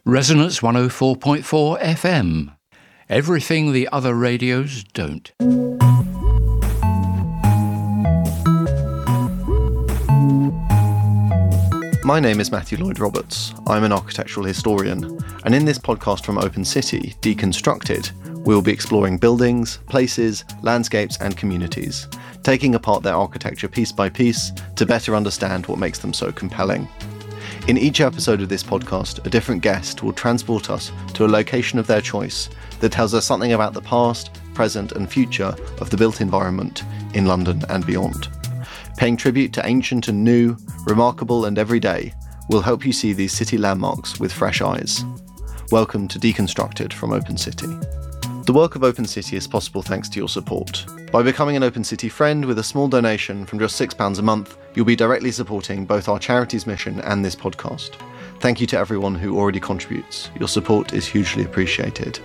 Resonance 104.4 FM. Everything the other radios don't. My name is Matthew Lloyd Roberts. I'm an architectural historian, and in this podcast from Open City, Deconstructed, we will be exploring buildings, places, landscapes and communities, taking apart their architecture piece by piece to better understand what makes them so compelling. In each episode of this podcast, a different guest will transport us to a location of their choice that tells us something about the past, present and future of the built environment in London and beyond. Paying tribute to ancient and new, remarkable and everyday will help you see these city landmarks with fresh eyes. Welcome to Deconstructed from Open City. The work of Open City is possible thanks to your support. By becoming an Open City friend with a small donation from just £6 a month, you'll be directly supporting both our charity's mission and this podcast. Thank you to everyone who already contributes. Your support is hugely appreciated.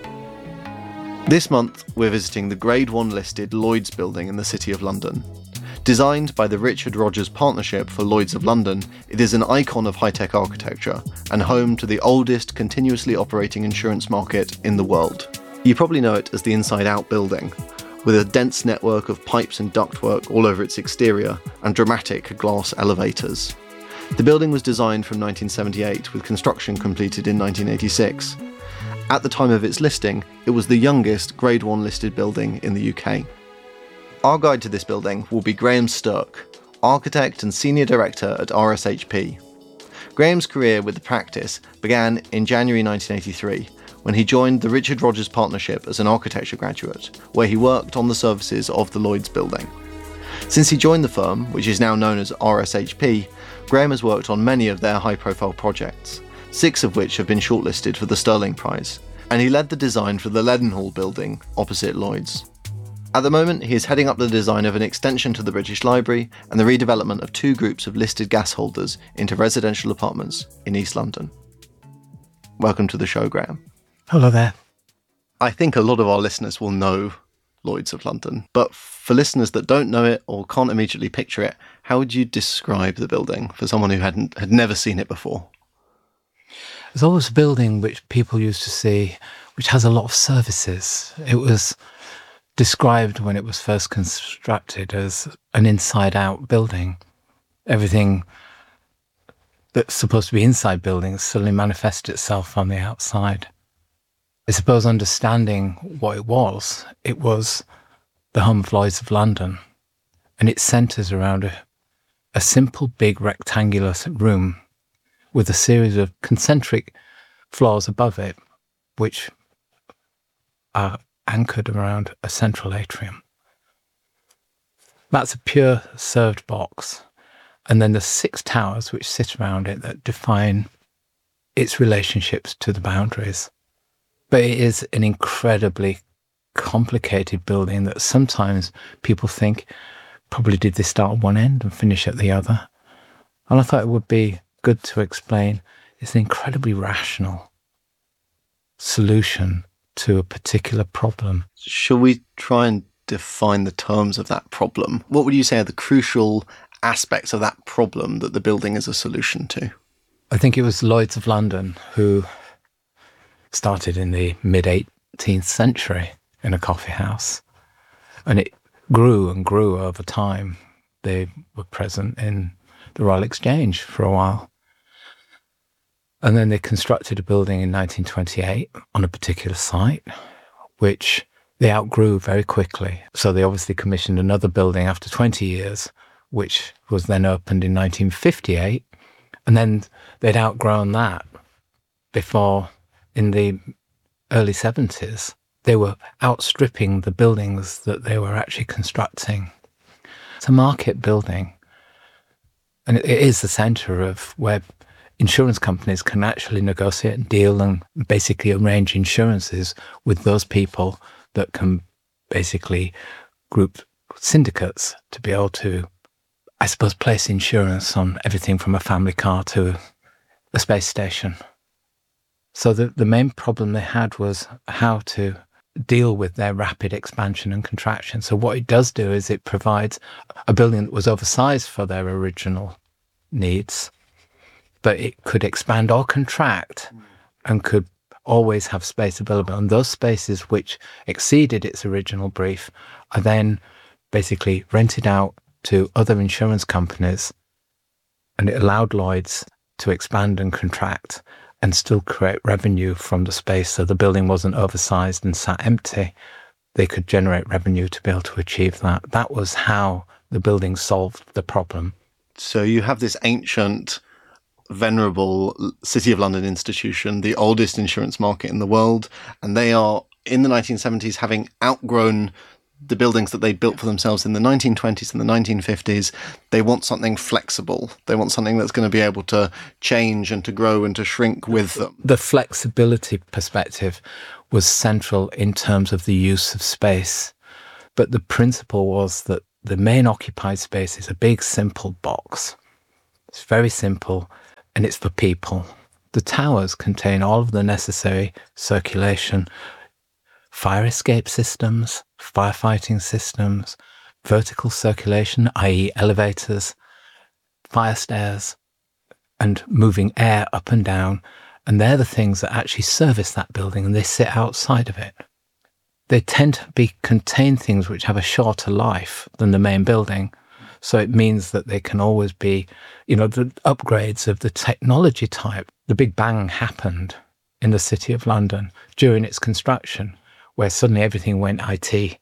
This month, we're visiting the Grade 1 listed Lloyds building in the City of London. Designed by the Richard Rogers Partnership for Lloyds of London, it is an icon of high-tech architecture and home to the oldest continuously operating insurance market in the world. You probably know it as the Inside Out building, with a dense network of pipes and ductwork all over its exterior and dramatic glass elevators. The building was designed from 1978 with construction completed in 1986. At the time of its listing, it was the youngest Grade 1 listed building in the UK. Our guide to this building will be Graham Stirk, architect and senior director at RSHP. Graham's career with the practice began in January 1983, when he joined the Richard Rogers Partnership as an architecture graduate, where he worked on the services of the Lloyds building. Since he joined the firm, which is now known as RSHP, Graham has worked on many of their high-profile projects, 6 of which have been shortlisted for the Stirling Prize, and he led the design for the Leadenhall building opposite Lloyds. At the moment, he is heading up the design of an extension to the British Library and the redevelopment of 2 groups of listed gas holders into residential apartments in East London. Welcome to the show, Graham. Hello there. I think a lot of our listeners will know Lloyds of London, but for listeners that don't know it or can't immediately picture it, how would you describe the building for someone who had never seen it before? There's always a building which people used to see, which has a lot of services. It was described when it was first constructed as an inside-out building. Everything that's supposed to be inside buildings suddenly manifests itself on the outside. I suppose understanding what it was the home of Lloyds of London, and it centres around a simple big rectangular room with a series of concentric floors above it, which are anchored around a central atrium. That's a pure served box, and then there's 6 towers which sit around it that define its relationships to the boundaries. But it is an incredibly complicated building that sometimes people think, probably did they start at one end and finish at the other? And I thought it would be good to explain it's an incredibly rational solution to a particular problem. Shall we try and define the terms of that problem? What would you say are the crucial aspects of that problem that the building is a solution to? I think it was Lloyds of London who started in the mid-18th century in a coffee house, and it grew and grew over time. They were present in the Royal Exchange for a while. And then they constructed a building in 1928 on a particular site, which they outgrew very quickly. So they obviously commissioned another building after 20 years, which was then opened in 1958. And then they'd outgrown that before, in the early 70s, they were outstripping the buildings that they were actually constructing. It's a market building, and it is the centre of where insurance companies can actually negotiate and deal and basically arrange insurances with those people that can basically group syndicates to be able to, I suppose, place insurance on everything from a family car to a space station. So the main problem they had was how to deal with their rapid expansion and contraction. So what it does do is it provides a building that was oversized for their original needs, but it could expand or contract and could always have space available. And those spaces which exceeded its original brief are then basically rented out to other insurance companies, and it allowed Lloyds to expand and contract and still create revenue from the space, so the building wasn't oversized and sat empty. They could generate revenue to be able to achieve that. That was how the building solved the problem. So you have this ancient, venerable City of London institution, the oldest insurance market in the world, and they are, in the 1970s, having outgrown the buildings that they built for themselves in the 1920s and the 1950s. They want something flexible. They want something that's going to be able to change and to grow and to shrink with them. The flexibility perspective was central in terms of the use of space. But the principle was that the main occupied space is a big, simple box. It's very simple, and it's for people. The towers contain all of the necessary circulation, fire escape systems, firefighting systems, vertical circulation, i.e. elevators, fire stairs, and moving air up and down. And they're the things that actually service that building, and they sit outside of it. They tend to contain things which have a shorter life than the main building. So it means that they can always be, the upgrades of the technology type. The Big Bang happened in the City of London during its construction, where suddenly everything went IT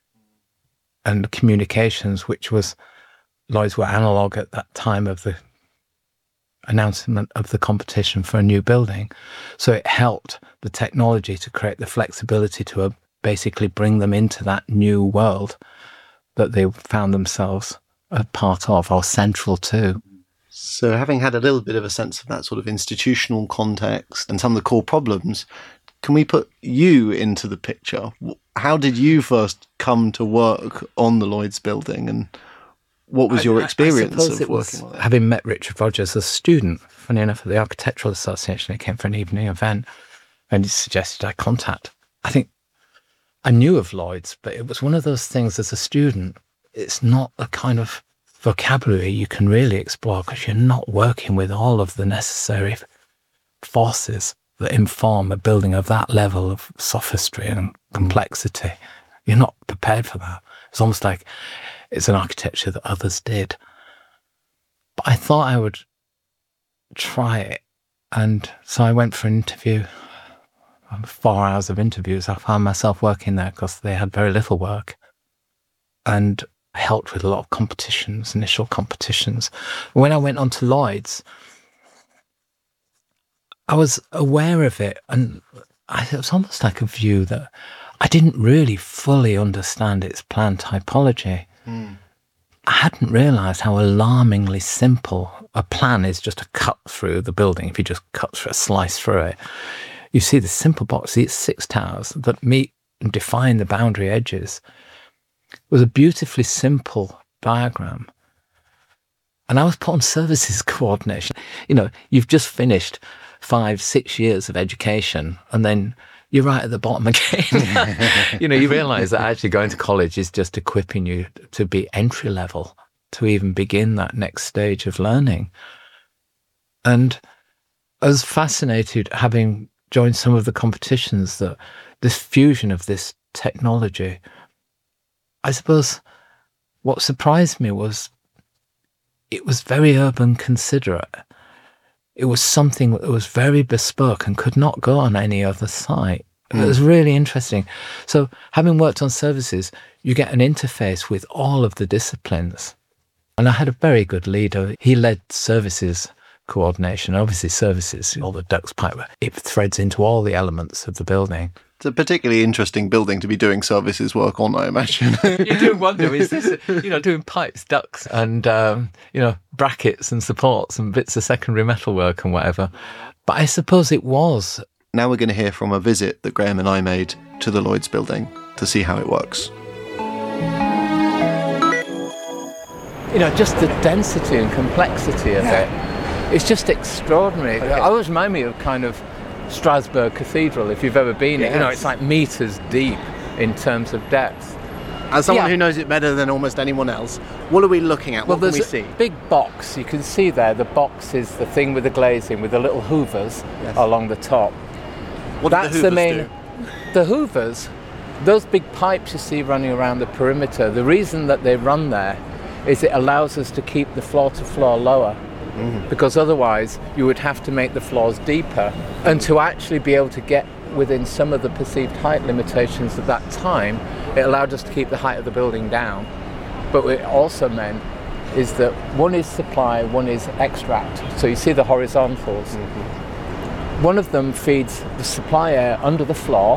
and communications, which was, Lloyds were analogue at that time of the announcement of the competition for a new building. So it helped the technology to create the flexibility to basically bring them into that new world that they found themselves a part of, or central to. So having had a little bit of a sense of that sort of institutional context and some of the core problems, can we put you into the picture? How did you first come to work on the Lloyds building, and what was your experience of working on it? Having met Richard Rogers as a student, funny enough, at the Architectural Association, he came for an evening event and he suggested I contact. I think I knew of Lloyds, but it was one of those things as a student, it's not a kind of vocabulary you can really explore because you're not working with all of the necessary forces that inform a building of that level of sophistry and complexity. You're not prepared for that. It's almost like it's an architecture that others did. But I thought I would try it. And so I went for an interview. 4 hours of interviews. I found myself working there because they had very little work. And I helped with a lot of competitions, initial competitions. When I went on to Lloyds, I was aware of it, and it was almost like a view that I didn't really fully understand its plan typology. I hadn't realised how alarmingly simple a plan is, just a cut through the building. If you just cut through a slice through it, you see the simple box, these 6 towers that meet and define the boundary edges. It was a beautifully simple diagram. And I was put on services coordination. You've just finished 5-6 years of education, and then you're right at the bottom again. You realise that actually going to college is just equipping you to be entry level, to even begin that next stage of learning. And I was fascinated, having joined some of the competitions, that this fusion of this technology. I suppose what surprised me was it was very urban considerate. It was something that was very bespoke and could not go on any other site. It was really interesting. So having worked on services, you get an interface with all of the disciplines. And I had a very good leader. He led services coordination. Obviously services, all the ducts, pipe, it threads into all the elements of the building. It's a particularly interesting building to be doing services work on, I imagine. You do wonder, is this, doing pipes, ducts and, brackets and supports and bits of secondary metalwork and whatever. But I suppose it was. Now we're going to hear from a visit that Graham and I made to the Lloyds building to see how it works. Just the density and complexity of it. It's just extraordinary. It always reminds me of kind of Strasbourg Cathedral, if you've ever been. It's like meters deep in terms of depth. As someone who knows it better than almost anyone else, what are we looking at? What can we see? There's a big box. You can see there, the box is the thing with the glazing, with the little hoovers along the top. What do the Hoovers do? The Hoovers, those big pipes you see running around the perimeter, the reason that they run there is it allows us to keep the floor-to-floor lower. Because otherwise you would have to make the floors deeper. And to actually be able to get within some of the perceived height limitations at that time, it allowed us to keep the height of the building down. But what it also meant is that one is supply, one is extract. So you see the horizontals. One of them feeds the supply air under the floor,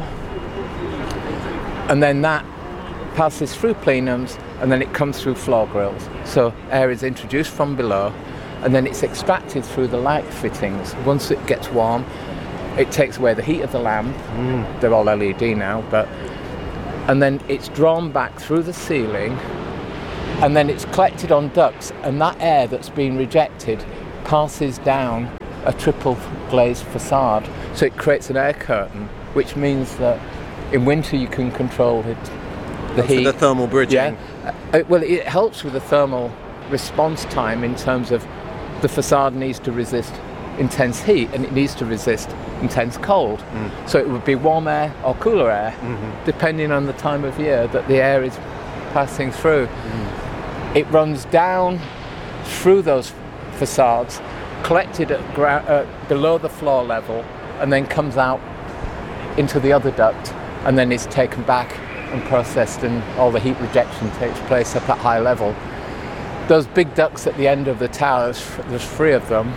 and then that passes through plenums, and then it comes through floor grills. So air is introduced from below, and then it's extracted through the light fittings. Once it gets warm, it takes away the heat of the lamp. They're all LED now, and then it's drawn back through the ceiling, and then it's collected on ducts, and that air that's been rejected passes down a triple glazed facade. So it creates an air curtain, which means that in winter you can control the heat. The thermal bridging. Well, it helps with the thermal response time in terms of the facade needs to resist intense heat and it needs to resist intense cold. So it would be warm air or cooler air, depending on the time of year that the air is passing through. It runs down through those facades, collected at below the floor level, and then comes out into the other duct, and then is taken back and processed, and all the heat rejection takes place up at high level. Those big ducts at the end of the towers, there's 3 of them.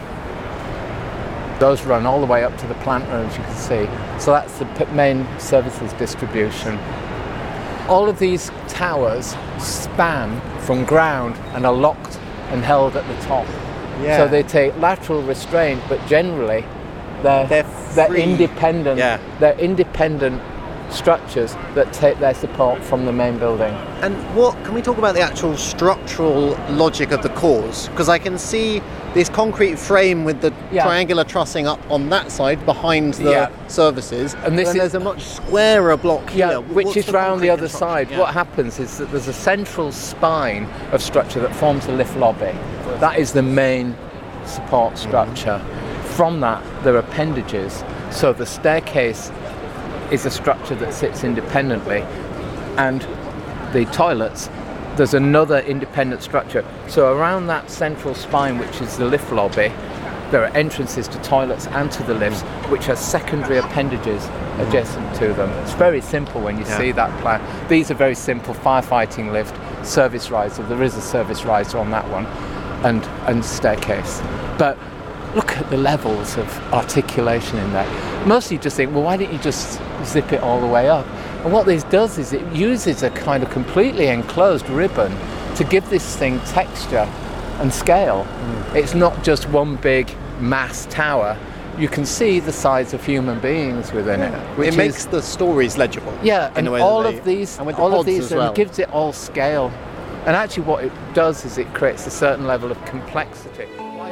Those run all the way up to the plant rooms, you can see. So that's the main services distribution. All of these towers span from ground and are locked and held at the top. So they take lateral restraint, but generally they're independent. They're independent structures that take their support from the main building. And can we talk about the actual structural logic of the cores? Because I can see this concrete frame with the triangular trussing up on that side behind the services, and then there's a much squarer block here. Which is round the other side. What happens is that there's a central spine of structure that forms the lift lobby. That is the main support structure. From that there are appendages. So the staircase is a structure that sits independently, and the toilets, there's another independent structure. So around that central spine, which is the lift lobby, there are entrances to toilets and to the lifts, which are secondary appendages adjacent to them. It's very simple when you see that plan. These are very simple: firefighting lift, service riser. There is a service riser on that one, and staircase. But look at the levels of articulation in there. Mostly you just think, well, why don't you just zip it all the way up? And what this does is it uses a kind of completely enclosed ribbon to give this thing texture and scale. It's not just one big mass tower. You can see the size of human beings within it. It makes the stories legible. Yeah, and all of these and gives it all scale. And actually what it does is it creates a certain level of complexity.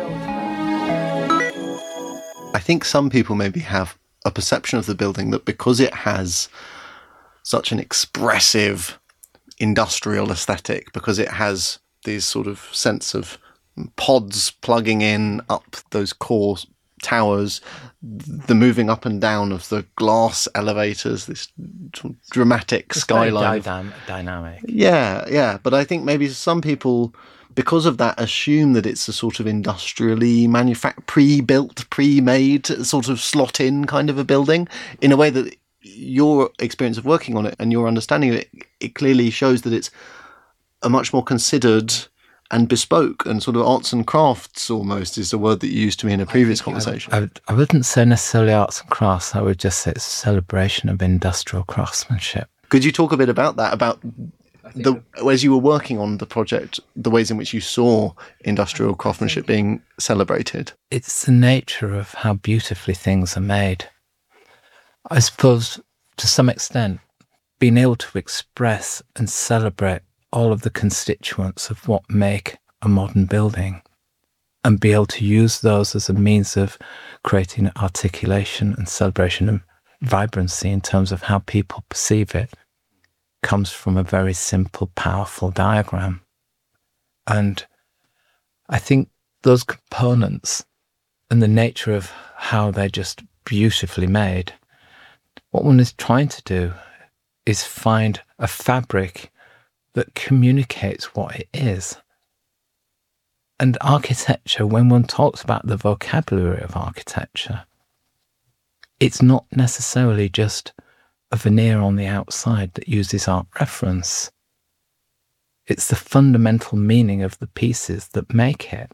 I think some people maybe have a perception of the building that because it has such an expressive industrial aesthetic, because it has these sort of sense of pods plugging in up those core towers, the moving up and down of the glass elevators, this dramatic skyline. Dynamic. Yeah. But I think maybe some people, because of that, assume that it's a sort of industrially pre-built, pre-made, sort of slot-in kind of a building, in a way that your experience of working on it and your understanding of it, it clearly shows that it's a much more considered and bespoke and sort of arts and crafts almost is the word that you used to me in a previous conversation. I wouldn't say necessarily arts and crafts. I would just say it's a celebration of industrial craftsmanship. Could you talk a bit about that, about as you were working on the project, the ways in which you saw industrial craftsmanship being celebrated? It's the nature of how beautifully things are made. I suppose, to some extent, being able to express and celebrate all of the constituents of what make a modern building and be able to use those as a means of creating articulation and celebration and vibrancy in terms of how people perceive it comes from a very simple, powerful diagram. And I think those components and the nature of how they're just beautifully made what one is trying to do is find a fabric that communicates what it is. And architecture, when one talks about the vocabulary of architecture, it's not necessarily just a veneer on the outside that uses art reference. It's the fundamental meaning of the pieces that make it.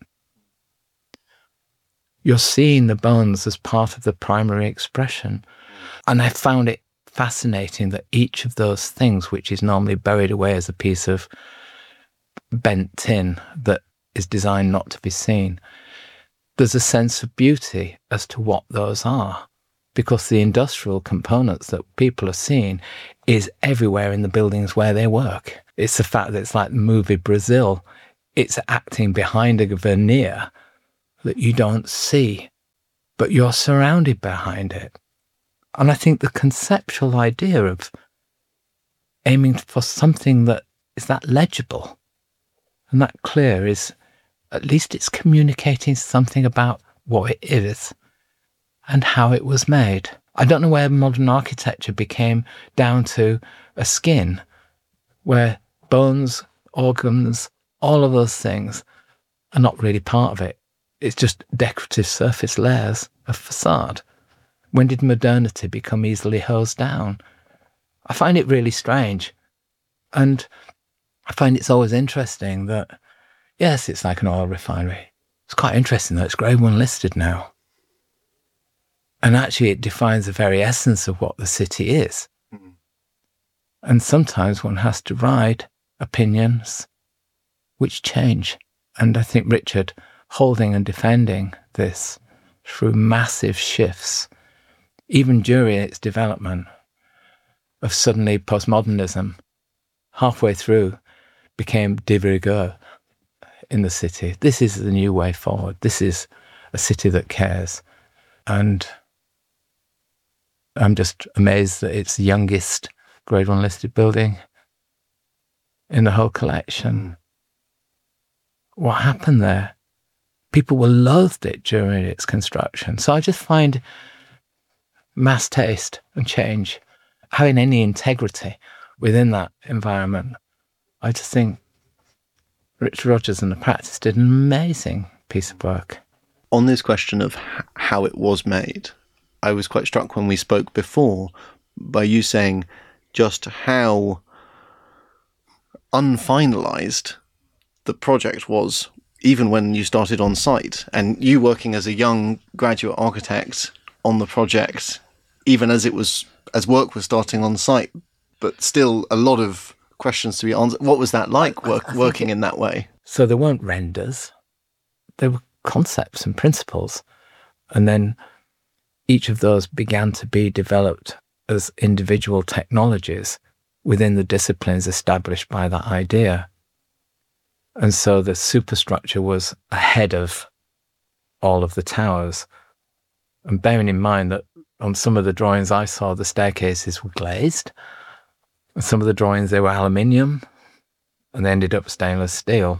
You're seeing the bones as part of the primary expression. And I found it fascinating that each of those things, which is normally buried away as a piece of bent tin that is designed not to be seen, there's a sense of beauty as to what those are, because the industrial components that people are seeing is everywhere in the buildings where they work. It's the fact that it's like the movie Brazil. It's acting behind a veneer that you don't see, but you're surrounded behind it. And I think the conceptual idea of aiming for something that is that legible and that clear is, at least it's communicating something about what it is and how it was made. I don't know where modern architecture became down to a skin, where bones, organs, all of those things are not really part of it. It's just decorative surface layers of facade. When did modernity become easily hosed down? I find it really strange. And I find it's always interesting that, yes, it's like an oil refinery. It's quite interesting that it's Grade 1 listed now. And actually it defines the very essence of what the city is. Mm-hmm. And sometimes one has to ride opinions which change. And I think Richard, holding and defending this through massive shifts, even during its development of suddenly postmodernism, halfway through became de rigueur in the city. This is the new way forward. This is a city that cares. And I'm just amazed that it's the youngest Grade 1 listed building in the whole collection. What happened there? People were loathed it during its construction. So I just find mass taste and change, having any integrity within that environment. I just think Richard Rogers and the practice did an amazing piece of work. On this question of how it was made, I was quite struck when we spoke before by you saying just how unfinalised the project was, even when you started on site, and you working as a young graduate architect on the project, even as work was starting on site, but still a lot of questions to be answered. What was that like, working in that way? So there weren't renders. There were concepts and principles. And then each of those began to be developed as individual technologies within the disciplines established by that idea. And so the superstructure was ahead of all of the towers. And bearing in mind that on some of the drawings I saw, the staircases were glazed. And some of the drawings, they were aluminium, and they ended up stainless steel.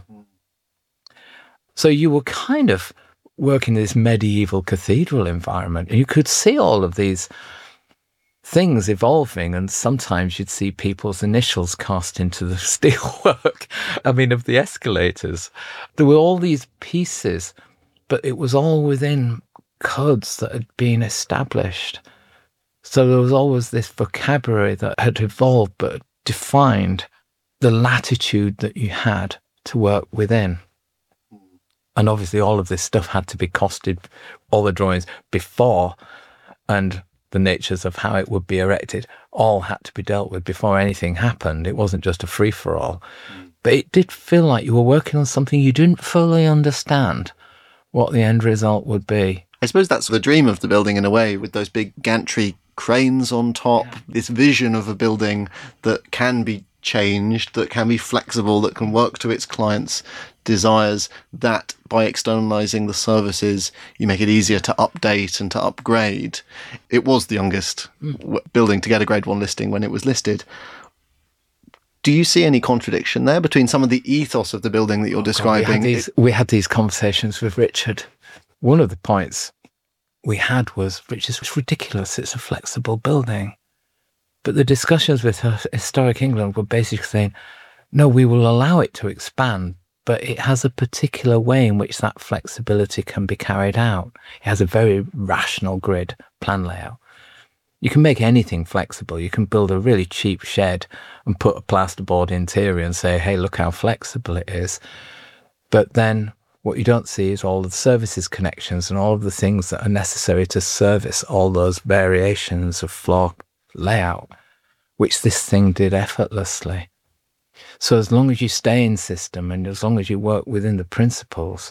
So you were kind of working in this medieval cathedral environment, and you could see all of these things evolving, and sometimes you'd see people's initials cast into the steelwork, of the escalators. There were all these pieces, but it was all within codes that had been established. So there was always this vocabulary that had evolved but defined the latitude that you had to work within. And obviously all of this stuff had to be costed, all the drawings before, and the natures of how it would be erected all had to be dealt with before anything happened. It wasn't just a free-for-all. But it did feel like you were working on something you didn't fully understand what the end result would be. I suppose that's the dream of the building in a way, with those big gantry cranes on top, this vision of a building that can be changed, that can be flexible, that can work to its clients' desires, that by externalizing the services, you make it easier to update and to upgrade. It was the youngest building to get a Grade 1 listing when it was listed. Do you see any contradiction there between some of the ethos of the building that you're describing? We had these conversations with Richard. One of the points we had was, Richard, it's ridiculous, it's a flexible building. But the discussions with Historic England were basically saying, no, we will allow it to expand, but it has a particular way in which that flexibility can be carried out. It has a very rational grid plan layout. You can make anything flexible. You can build a really cheap shed and put a plasterboard interior and say, hey, look how flexible it is. But then what you don't see is all the services connections and all of the things that are necessary to service all those variations of floor layout, which this thing did effortlessly. So as long as you stay in system and as long as you work within the principles,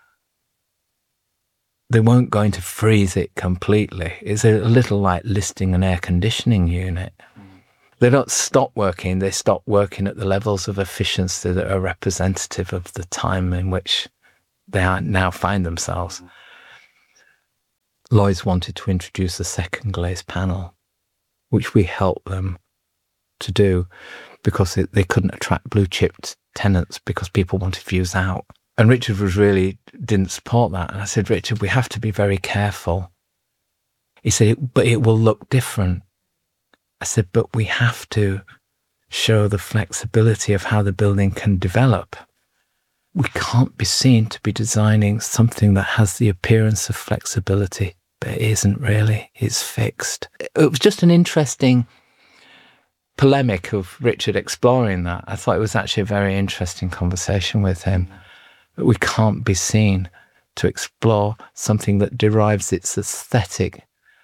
they weren't going to freeze it completely. It's a little like listing an air conditioning unit. They don't stop working, they stop working at the levels of efficiency that are representative of the time in which they now find themselves. Lloyds wanted to introduce a second glazed panel, which we helped them to do because they couldn't attract blue chip tenants because people wanted views out. And Richard didn't support that. And I said, Richard, we have to be very careful. He said, but it will look different. I said, but we have to show the flexibility of how the building can develop. We can't be seen to be designing something that has the appearance of flexibility, but it isn't really. It's fixed. It was just an interesting polemic of Richard exploring that. I thought it was actually a very interesting conversation with him. We can't be seen to explore something that derives its aesthetic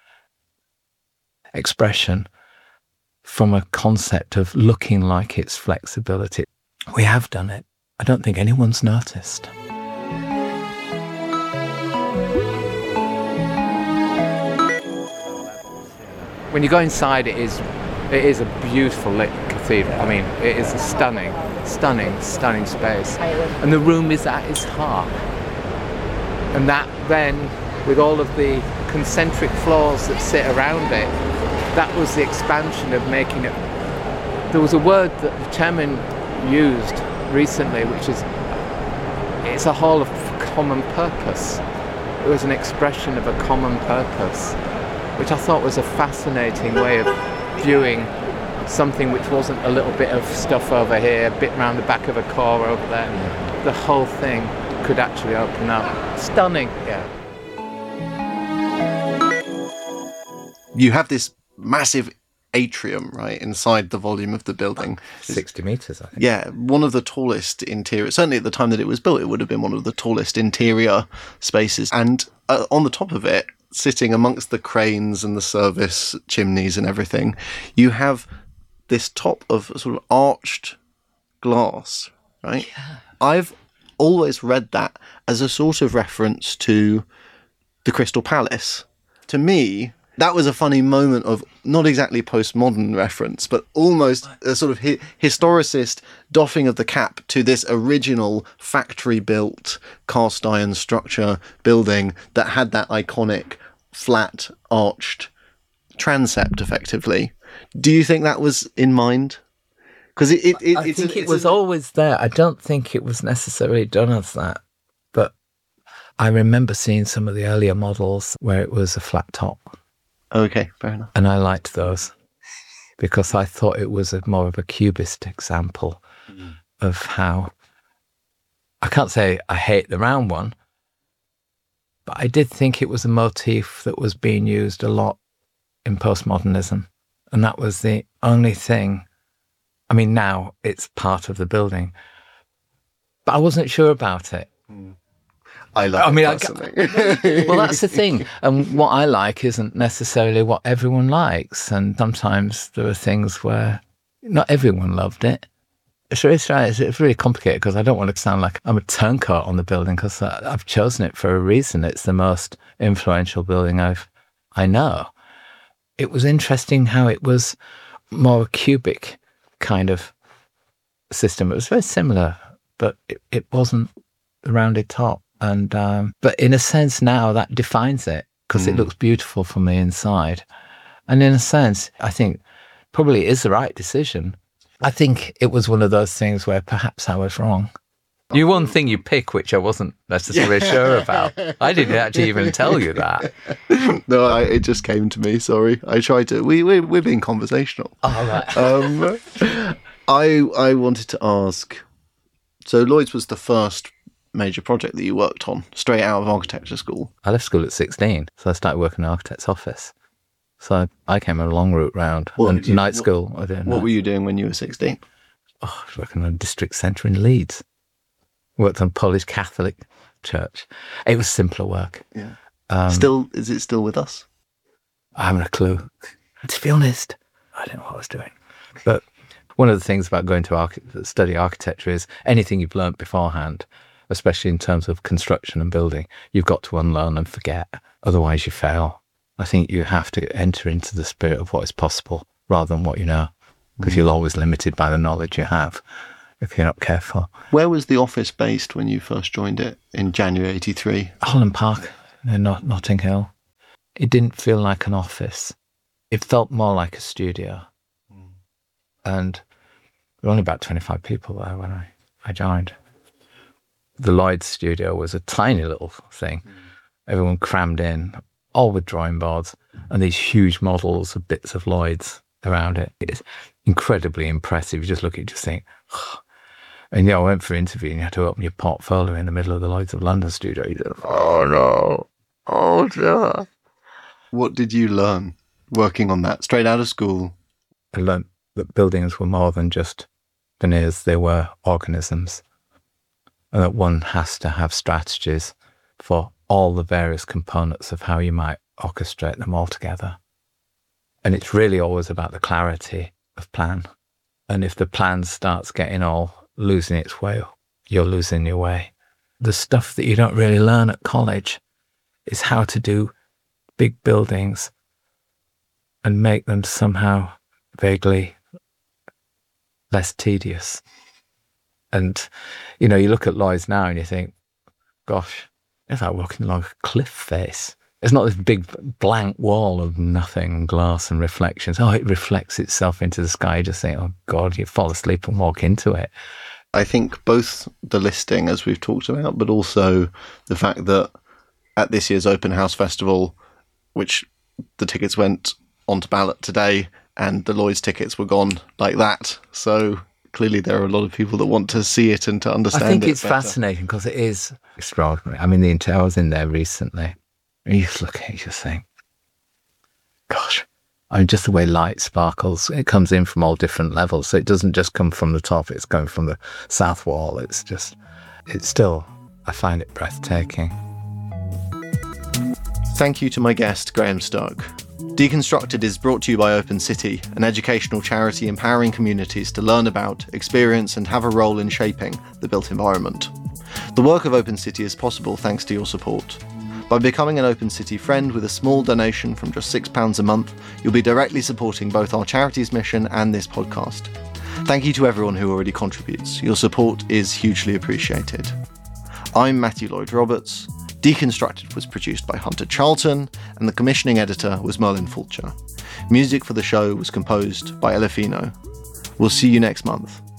expression from a concept of looking like its flexibility. We have done it. I don't think anyone's noticed. When you go inside, it is a beautiful lit cathedral. I mean, it is a stunning space. And the room is at its heart. And that then, with all of the concentric floors that sit around it, that was the expansion of making it. There was a word that the chairman used recently, which is, it's a hall of common purpose. It was an expression of a common purpose, which I thought was a fascinating way of viewing something which wasn't a little bit of stuff over here, a bit round the back of a core over there. The whole thing could actually open up. Stunning, yeah. You have this massive atrium, right, inside the volume of the building. 60 metres, I think. Yeah, one of the tallest interior, certainly at the time that it was built, it would have been one of the tallest interior spaces. And on the top of it, sitting amongst the cranes and the service chimneys and everything, you have this top of sort of arched glass, right? Yeah. I've always read that as a sort of reference to the Crystal Palace. To me, that was a funny moment of not exactly postmodern reference, but almost a sort of historicist doffing of the cap to this original factory-built cast iron structure building that had that iconic flat arched transept, effectively. Do you think that was in mind? Because I think it was always there. I don't think it was necessarily done as that, but I remember seeing some of the earlier models where it was a flat top. Okay, fair enough. And I liked those because I thought it was more of a cubist example of how, I can't say I hate the round one, but I did think it was a motif that was being used a lot in postmodernism. And that was the only thing. I mean, now it's part of the building, but I wasn't sure about it. I love it. Well, that's the thing. And what I like isn't necessarily what everyone likes. And sometimes there are things where not everyone loved it. It's really complicated because I don't want to sound like I'm a turncoat on the building because I've chosen it for a reason. It's the most influential building I know. It was interesting how it was more a cubic kind of system. It was very similar, but it wasn't the rounded top. And but in a sense now that defines it because it looks beautiful from the inside. And in a sense, I think probably is the right decision. I think it was one of those things where perhaps I was wrong. You one thing you pick, which I wasn't necessarily sure about. I didn't actually even tell you that. No, it just came to me. Sorry, I tried to. We're being conversational. Oh, right. I wanted to ask. So Lloyd's was the first major project that you worked on straight out of architecture school. I left school at 16, so I started working in an architect's office. So I came a long route round. Night school. What were you doing when you were 16? Oh, I was working on a district centre in Leeds. Worked on Polish Catholic church. It was simpler work. Yeah. Is it still with us? I haven't a clue. To be honest, I don't know what I was doing. But one of the things about going to study architecture is anything you've learnt beforehand, especially in terms of construction and building, you've got to unlearn and forget. Otherwise you fail. I think you have to enter into the spirit of what is possible rather than what you know, because you're always limited by the knowledge you have if you're not careful. Where was the office based when you first joined it in January 83? Holland Park in Notting Hill. It didn't feel like an office. It felt more like a studio. And there were only about 25 people there when I joined. The Lloyd's studio was a tiny little thing. Everyone crammed in, all with drawing boards and these huge models of bits of Lloyd's around it. It's incredibly impressive. You just look at it and just think, oh. And I went for an interview and you had to open your portfolio in the middle of the Lloyd's of London studio. You just, oh no, oh dear. What did you learn working on that straight out of school? I learned that buildings were more than just veneers, they were organisms. And that one has to have strategies for all the various components of how you might orchestrate them all together. And it's really always about the clarity of plan. And if the plan starts getting all losing its way, you're losing your way. The stuff that you don't really learn at college is how to do big buildings and make them somehow vaguely less tedious. And, you look at Lloyd's now and you think, gosh, it's like walking along a cliff face. It's not this big blank wall of nothing, glass and reflections. Oh, it reflects itself into the sky. You just think, oh God, you fall asleep and walk into it. I think both the listing, as we've talked about, but also the fact that at this year's Open House Festival, which the tickets went onto ballot today and the Lloyd's tickets were gone like that. So clearly there are a lot of people that want to see it and to understand it. I think it's better. Fascinating because it is extraordinary. I mean, I was in there recently and you just look at it, you just think, gosh, I mean, just the way light sparkles, it comes in from all different levels. So it doesn't just come from the top, it's coming from the south wall. It's still, I find it breathtaking. Thank you to my guest, Graham Stirk. Deconstructed is brought to you by Open City, an educational charity empowering communities to learn about, experience and have a role in shaping the built environment. The work of Open City is possible thanks to your support. By becoming an Open City friend with a small donation from just £6 a month, you'll be directly supporting both our charity's mission and this podcast. Thank you to everyone who already contributes. Your support is hugely appreciated. I'm Matthew Lloyd Roberts. Deconstructed was produced by Hunter Charlton, and the commissioning editor was Merlin Fulcher. Music for the show was composed by Elefino. We'll see you next month.